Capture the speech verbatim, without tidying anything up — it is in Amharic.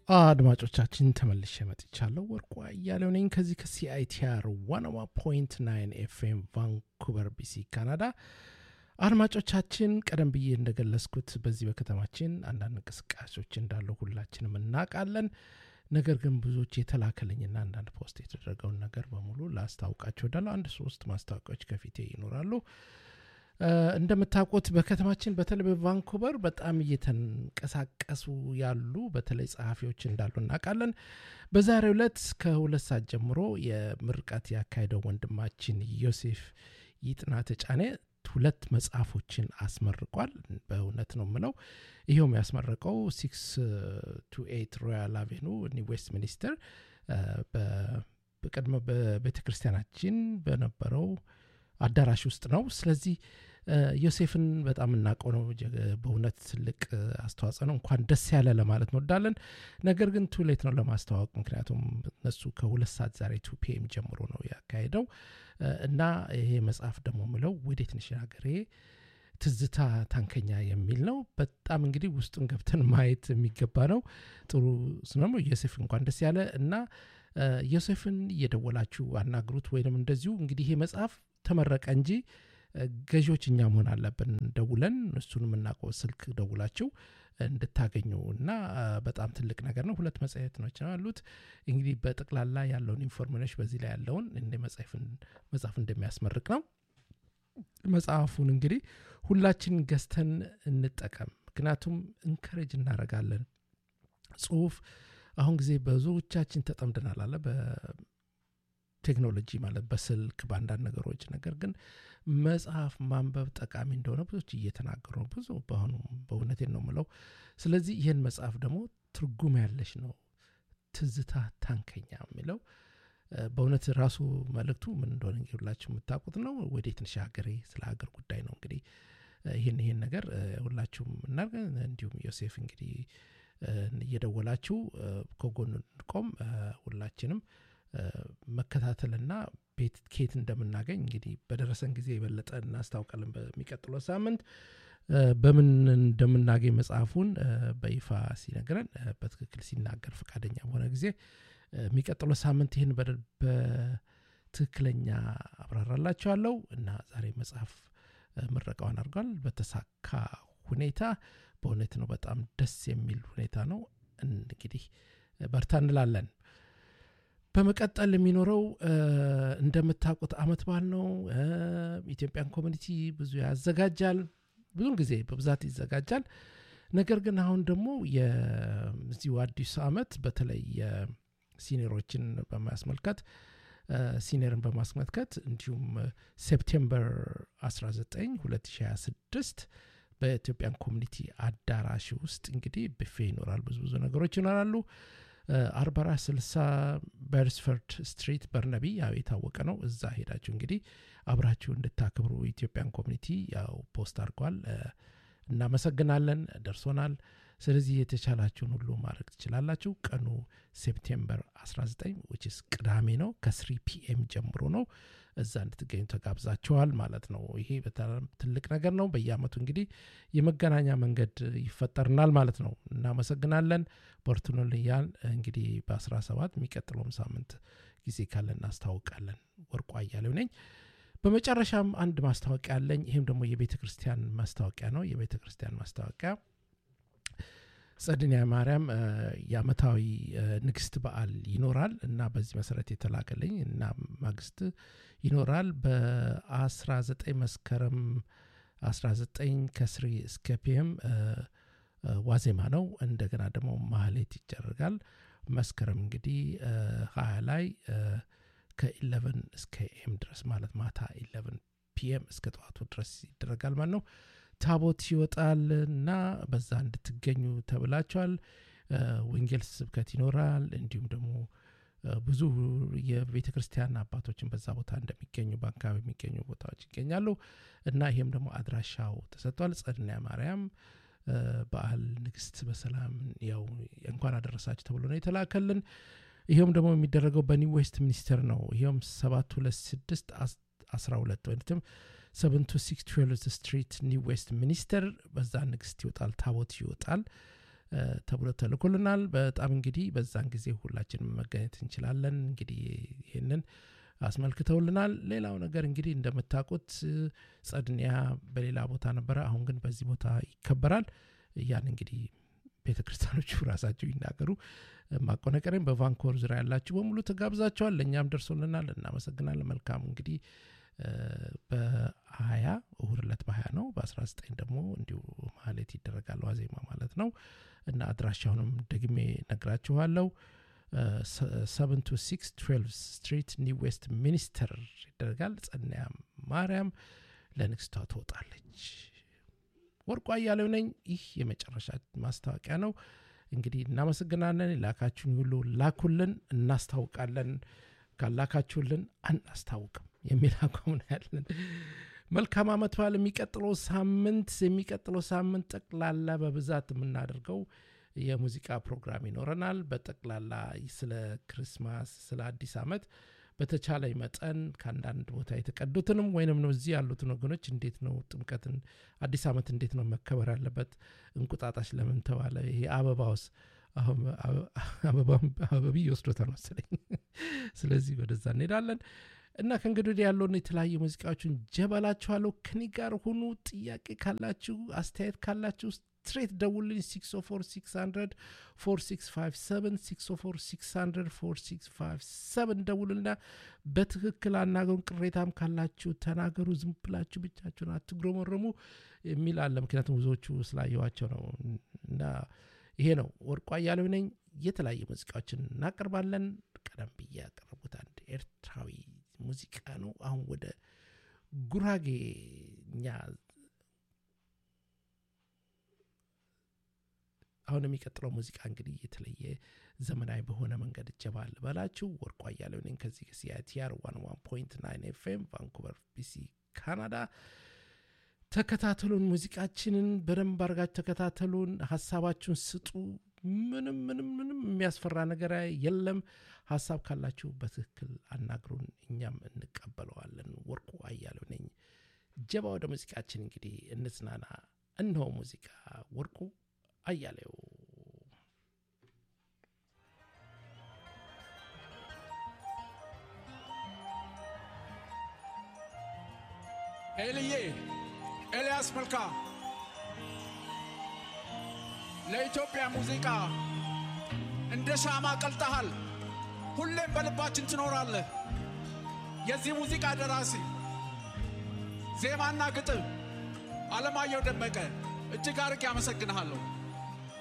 አድማጮቻችን ተመልሼ መጥቻለሁ። ወርቁ አያሌው ነኝ ከዚህ ከሲአይቲአር መቶ አንድ ነጥብ ዘጠኝ ኤፍኤም ቫንኩቨር ቢሲ ካናዳ። አድማጮቻችን ቀደም ብዬ እንደገለጽኩት በዚህ በከተማችን አንዳንድ እንቅስቃሴዎች እንዳሉ ሁላችንም እናውቃለን። ነገር ግን ብዙዎች የተላከልኝና አንዳንድ ፖስት የተደረገውን ነገር በሙሉ ላስታውቃቸው እወዳለሁ። አንድ ሶስት ማስታወቂያዎች ከፊቴ ይኖራሉ። እንደምታውቁት በከተማችን በተለይ በቫንኩቨር በጣም እየተንቀሳቀሱ ያሉ በተለይ ጸሐፊዎች እንዳሉ እናውቃለን። በዛሬው ዕለት ከሁለት ሰዓት ጀምሮ የምርቃት ያካሄደው ወንድማችን ዮሴፍ ይጥና ተጫኔ ሁለት መጽሐፎችን አስመርቋል። በእውነት ነው የምለው። ይሄውም ያስመረቀው ስድስት ስምንት ሮያል አቬኑ ኒው ዌስት ሚኒስተር በቀድሞ በቤተክርስቲያናችን በነበረው አዳራሽ ውስጥ ነው። ስለዚህ ዮሴፍን በጣም እናውቀው ነው። በእውነት ትልቅ አስተዋጽኦ ነው። እንኳን ደስ ያለ ለማለት እንወዳለን። ነገር ግን ቱ ሌት ነው ለማስተዋወቅ፣ ምክንያቱም እነሱ ከሁለት ሰዓት ዛሬ ቱ ፒኤም ጀምሮ ነው ያካሄደው እና ይሄ መጽሐፍ ደግሞ ምለው ወዴት ነሽ ሀገሬ ትዝታ ታንከኛ የሚል ነው። በጣም እንግዲህ ውስጡን ገብተን ማየት የሚገባ ነው። ጥሩ ነው። ዮሴፍ እንኳን ደስ ያለ እና ዮሴፍን እየደወላችሁ አናግሩት። ወይንም እንደዚሁ እንግዲህ ይሄ መጽሐፍ ተመረቀ እንጂ ገዢዎች እኛ መሆን አለብን። ደውለን እሱን የምናውቀው ስልክ ደውላችሁ እንድታገኙ እና በጣም ትልቅ ነገር ነው። ሁለት መጽሐፍት ነው ያሉት። እንግዲህ በጠቅላላ ያለውን ኢንፎርሜሽን በዚህ ላይ ያለውን እንደ መጽሐፍን መጽሐፍ እንደሚያስመርቅ ነው። መጽሐፉን እንግዲህ ሁላችን ገዝተን እንጠቀም። ምክንያቱም ኢንከሬጅ እናደርጋለን። ጽሁፍ አሁን ጊዜ ብዙዎቻችን ተጠምደናል አለ በቴክኖሎጂ ማለት በስልክ በአንዳንድ ነገሮች። ነገር ግን መጽሐፍ ማንበብ ጠቃሚ እንደሆነ ብዙዎች እየተናገሩ ነው። ብዙ በአሁኑ በእውነቴን ነው የምለው። ስለዚህ ይህን መጽሐፍ ደግሞ ትርጉም ያለሽ ነው። ትዝታ ታንከኛ የሚለው በእውነት ራሱ መልእክቱ ምን እንደሆነ እንግዲህ ሁላችሁ የምታውቁት ነው። ወዴት ነሽ ሀገሬ ስለ ሀገር ጉዳይ ነው። እንግዲህ ይህን ይህን ነገር ሁላችሁም እናርገን። እንዲሁም ዮሴፍ እንግዲህ እየደወላችሁ ከጎኑ እንቆም። ሁላችንም መከታተልና ቤት ኬት እንደምናገኝ እንግዲህ በደረሰን ጊዜ የበለጠ እናስታውቃለን። በሚቀጥለው ሳምንት በምን እንደምናገኝ መጽሐፉን በይፋ ሲነግረን በትክክል ሲናገር ፈቃደኛ በሆነ ጊዜ የሚቀጥለው ሳምንት ይህን በትክክለኛ አብራራላችኋለሁ። እና ዛሬ መጽሐፍ ምረቃውን አድርጓል በተሳካ ሁኔታ። በእውነት ነው በጣም ደስ የሚል ሁኔታ ነው። እንግዲህ በርታ እንላለን። በመቀጠል የሚኖረው እንደምታውቁት አመት በዓል ነው። ኢትዮጵያን ኮሚኒቲ ብዙ ያዘጋጃል። ብዙን ጊዜ በብዛት ይዘጋጃል። ነገር ግን አሁን ደግሞ የዚሁ አዲስ አመት በተለይ ሲኒየሮችን በማስመልከት ሲኒየርን በማስመልከት እንዲሁም ሴፕቴምበር አስራ ዘጠኝ ሁለት ሺህ ሃያ ስድስት በኢትዮጵያን ኮሚኒቲ አዳራሽ ውስጥ እንግዲህ ቡፌ ይኖራል። ብዙ ብዙ ነገሮች ይኖራሉ። አርባ አራት ስልሳ በርስፈርድ ስትሪት በርናቢ ያው የታወቀ ነው። እዛ ሄዳችሁ እንግዲህ አብራችሁ እንድታከብሩ ኢትዮጵያን ኮሚኒቲ ያው ፖስት አድርጓል። እናመሰግናለን። ደርሶናል። ስለዚህ የተቻላችሁን ሁሉ ማድረግ ትችላላችሁ። ቀኑ ሴፕቴምበር አስራ ዘጠኝ which is ቅዳሜ ነው። ከ3 ፒኤም ጀምሮ ነው። እዛ እንድትገኙ ተጋብዛችኋል ማለት ነው። ይሄ በጣም ትልቅ ነገር ነው። በየአመቱ እንግዲህ የመገናኛ መንገድ ይፈጠርናል ማለት ነው። እናመሰግናለን። በርቱኑልያን እንግዲህ በ17 የሚቀጥለውም ሳምንት ጊዜ ካለ እናስታውቃለን። ወርቁ አያሌው ነኝ። በመጨረሻም አንድ ማስታወቂያ አለኝ። ይሄም ደግሞ የቤተክርስቲያን ማስታወቂያ ነው። የቤተክርስቲያን ማስታወቂያ ጸድንያ ማርያም የአመታዊ ንግስት በዓል ይኖራል እና በዚህ መሰረት የተላከልኝ እና ማግስት ይኖራል በ19 መስከረም አስራ ዘጠኝ ከ3 እስከ ፒኤም ዋዜማ ነው። እንደገና ደግሞ ማህሌት ይደረጋል። መስከረም እንግዲህ ሃያ ላይ ከ11 እስከ ኤም ድረስ ማለት ማታ eleven ፒኤም እስከ ጠዋቱ ድረስ ይደረጋል ማለት ነው። ታቦት ይወጣል እና በዛ እንድትገኙ ተብላችኋል። ወንጌል ስብከት ይኖራል። እንዲሁም ደግሞ ብዙ የቤተክርስቲያን አባቶችን በዛ ቦታ እንደሚገኙ በአካባቢ የሚገኙ ቦታዎች ይገኛሉ እና ይሄም ደግሞ አድራሻው ተሰጥቷል። ጸድንያ ማርያም በዓል ንግስት በሰላም ያው እንኳን አደረሳችሁ ተብሎ ነው የተላከልን። ይሄም ደግሞ የሚደረገው በኒው ዌስት ሚኒስተር ነው። ይሄም ሰባት ሁለት ስድስት አስራ ሁለት ወይንም seven two six twelfth ስትሪት ኒው ዌስት ሚኒስተር በዛ ንግስት ይወጣል። ታቦት ይወጣል። ተብሎ ተልኮልናል በጣም እንግዲህ በዛን ጊዜ ሁላችንም መገኘት እንችላለን እንግዲህ ይሄንን አስመልክተውልናል ሌላው ነገር እንግዲህ እንደምታውቁት ጸድኒያ በሌላ ቦታ ነበር አሁን ግን በዚህ ቦታ ይከበራል ያን እንግዲህ ቤተክርስቲያኖቹ ራሳቸው ይናገሩ ማቆነቀረን በቫንኮቨር ዙሪያ ያላችሁ በሙሉ ተጋብዛችኋል ለኛም ደርሶልናል እናመሰግናለን መልካም እንግዲህ በ20 እሁርለት በ20 ነው በ19 ደግሞ እንዲሁ ማለት ይደረጋል ዋዜማ ማለት ነው እና አድራሻውንም ደግሜ ነግራችኋለሁ seven two six twelfth Street New West Minister ይደረጋል ጸንያ ማርያም ለንግስቷ ትወጣለች ወርቋ ያለው ነኝ ይህ የመጨረሻ ማስታወቂያ ነው እንግዲህ እናመሰግናለን ላካችሁን ሁሉ ላኩልን እናስተዋውቃለን ካላካችሁልን አናስተዋውቅም የሚል አቋም ነው ያለን መልካም አመት በዓል የሚቀጥለው ሳምንት የሚቀጥለው ሳምንት ጠቅላላ በብዛት የምናደርገው የሙዚቃ ፕሮግራም ይኖረናል በጠቅላላ ስለ ክሪስማስ ስለ አዲስ አመት በተቻለ መጠን ካንዳንድ ቦታ የተቀዱትንም ወይንም ነው እዚህ ያሉት ወገኖች እንዴት ነው ጥምቀትን አዲስ አመት እንዴት ነው መከበር ያለበት እንቁጣጣሽ ለምን ተባለ ይሄ አበባውስ አሁን አበባም አበቢ ይወስዶታል መሰለኝ ስለዚህ ወደዛ እንሄዳለን እና ከእንግዲህ ያለውን የተለያዩ ሙዚቃዎችን ጀበላችኋለሁ ከኒ ጋር ሆኑ ጥያቄ ካላችሁ አስተያየት ካላችሁ straight ደውልልኝ six oh four six hundred four six five seven six oh four six hundred four six five seven ደውሉልና በትክክል አናገሩን ቅሬታም ካላችሁ ተናገሩ ዝም ብላችሁ ብቻችሁን አትግሮመረሙ የሚል አለ ምክንያቱም ብዙዎቹ ስላየዋቸው ነው እና ይሄ ነው ወርቋ ያለው ነኝ የተለያየ ሙዚቃዎችን እናቀርባለን ቀደም ብዬ ያቀርቡት አንድ ኤርትራዊ ሙዚቃ ነው አሁን ወደ ጉራጌኛ አሁን የሚቀጥለው ሙዚቃ እንግዲህ የተለየ ዘመናዊ በሆነ መንገድ ጀባል ባላችሁ ወርቋ ያለው ነኝ ከዚህ ከሲአይቲአር one oh one point nine F M ቫንኩቨር ቢሲ ካናዳ ተከታተሉን ሙዚቃችንን በደንብ አርጋችሁ ተከታተሉን ሐሳባችሁን ስጡ ምንም ምንም ምንም የሚያስፈራ ነገር የለም ሐሳብ ካላችሁ በትክክል አናግሩን እኛም እንቀበለዋለን ወርቁ አያለው ነኝ ጀባ ወደ ሙዚቃችን እንግዲህ እንጽናና እነሆ ሙዚቃ ወርቁ አያለው ኤልዬ ኤልያስ መልካ ለኢትዮጵያ ሙዚቃ እንደ ሻማ ቀልጠሃል ሁሌም በልባችን ትኖራለህ የዚህ ሙዚቃ ደራሲ ዜማና ግጥም አለማየሁ ደመቀ እጅግ አርቄ አመሰግናለሁ